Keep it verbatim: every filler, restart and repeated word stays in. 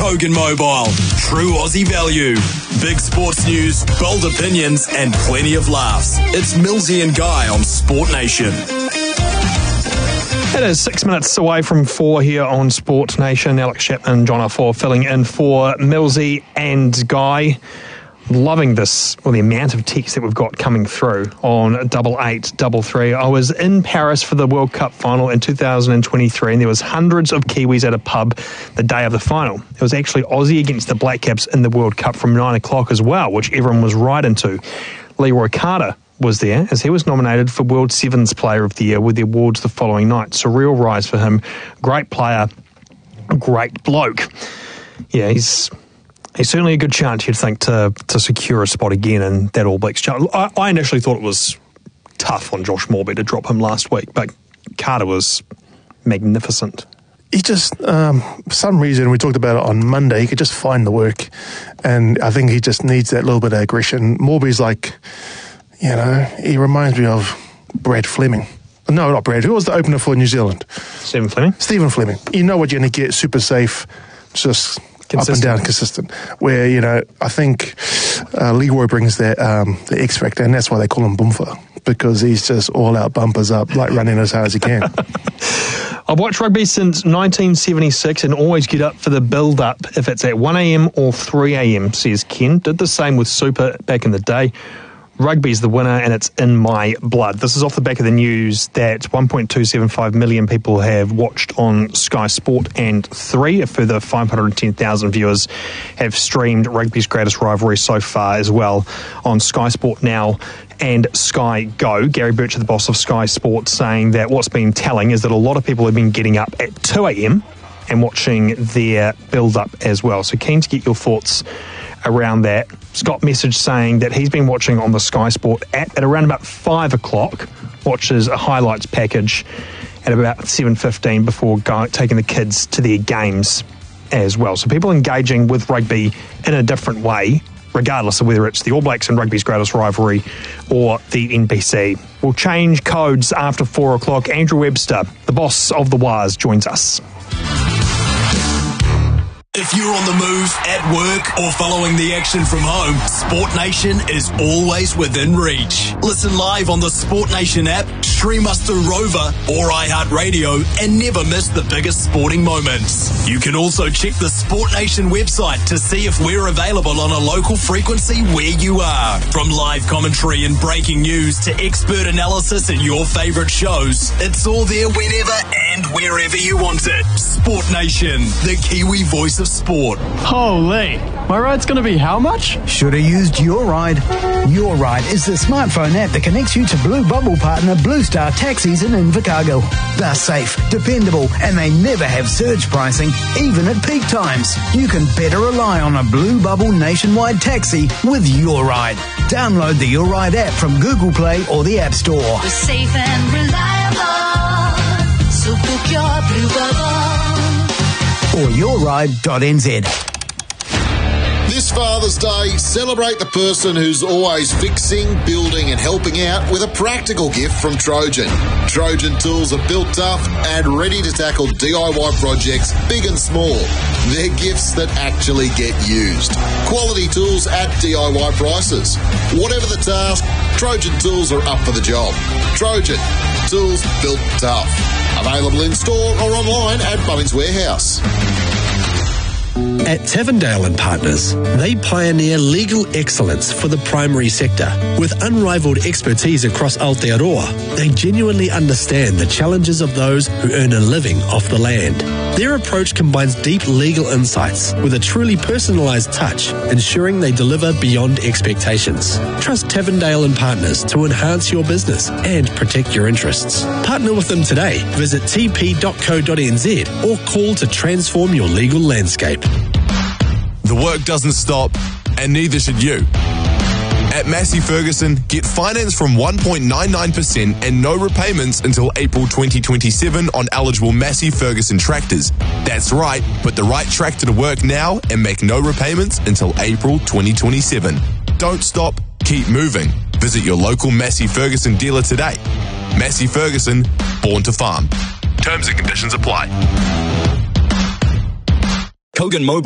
Kogan Mobile. True Aussie value. Big sports news, bold opinions, and plenty of laughs. It's Millsy and Guy on Sport Nation. It is six minutes away from four here on Sport Nation. Alex Chapman, John Afor filling in for Millsy and Guy. Loving this, well, the amount of text that we've got coming through on double eight double three. I was in Paris for the World Cup final in two thousand twenty-three, and there was hundreds of Kiwis at a pub the day of the final. It was actually Aussie against the Black Caps in the World Cup from nine o'clock as well, which everyone was right into. Leroy Carter was there, as he was nominated for World Sevens Player of the Year, with the awards the following night. Surreal rise for him. Great player, great bloke. Yeah, he's... He's certainly a good chance, you'd think, to to secure a spot again in that All Blacks chart. I, I initially thought it was tough on Josh Moorby to drop him last week, but Carter was magnificent. He just, um, for some reason, we talked about it on Monday, he could just find the work, and I think he just needs that little bit of aggression. Moorby's like, you know, he reminds me of Brad Fleming. No, not Brad. Who was the opener for New Zealand? Stephen Fleming. Stephen Fleming. You know what you're going to get, super safe, just... Consistent. Up and down, consistent. Where, you know, I think uh, Leroy brings that um, the X factor, and that's why they call him Bumper, because he's just all out bumpers up, like running as hard as he can. I've watched rugby since nineteen seventy-six and always get up for the build-up if it's at one a.m. or three a.m, says Ken. Did the same with Super back in the day. Rugby's the winner and it's in my blood. This is off the back of the news that one point two seven five million people have watched on Sky Sport and three. A further five hundred ten thousand viewers have streamed rugby's greatest rivalry so far as well on Sky Sport Now and Sky Go. Gary Bircher, the boss of Sky Sport, saying that what's been telling is that a lot of people have been getting up at two a.m. and watching their build-up as well. So keen to get your thoughts around that. Scott messaged saying that he's been watching on the Sky Sport app at around about five o'clock, watches a highlights package at about seven fifteen before go, taking the kids to their games as well. So people engaging with rugby in a different way, regardless of whether it's the All Blacks and rugby's greatest rivalry or the N B C. We'll change codes after four o'clock. Andrew Webster, the boss of the Wires, joins us. If you're on the move, at work, or following the action from home, Sport Nation is always within reach. Listen live on the Sport Nation app, stream us through Rover or iHeartRadio, and never miss the biggest sporting moments. You can also check the Sport Nation website to see if we're available on a local frequency where you are. From live commentary and breaking news to expert analysis and your favourite shows, it's all there whenever and wherever you want it. Sport Nation, the Kiwi voice of sport. Holy, my ride's going to be how much? Should have used Your Ride. Your Ride is the smartphone app that connects you to Blue Bubble partner Blue Star Taxis in Invercargill. They're safe, dependable, and they never have surge pricing, even at peak times. You can better rely on a Blue Bubble nationwide taxi with Your Ride. Download the Your Ride app from Google Play or the App Store. We're safe and reliable, so book your Blue Bubble. Or your ride dot n z. This Father's Day, celebrate the person who's always fixing, building and helping out with a practical gift from Trojan. Trojan tools are built tough and ready to tackle D I Y projects big and small. They're gifts that actually get used. Quality tools at D I Y prices. Whatever the task, Trojan tools are up for the job. Trojan, tools built tough. Available in store or online at Bunnings Warehouse. At Tavendale and Partners, they pioneer legal excellence for the primary sector. With unrivaled expertise across Aotearoa, they genuinely understand the challenges of those who earn a living off the land. Their approach combines deep legal insights with a truly personalised touch, ensuring they deliver beyond expectations. Trust Tavendale and Partners to enhance your business and protect your interests. Partner with them today. Visit t p dot co dot n z or call to transform your legal landscape. The work doesn't stop, and neither should you. At Massey Ferguson, get finance from one point nine nine percent and no repayments until April twenty twenty-seven on eligible Massey Ferguson tractors. That's right, put the right tractor to work now and make no repayments until April twenty twenty-seven. Don't stop, keep moving. Visit your local Massey Ferguson dealer today. Massey Ferguson, born to farm. Terms and conditions apply. Kogan Mobile.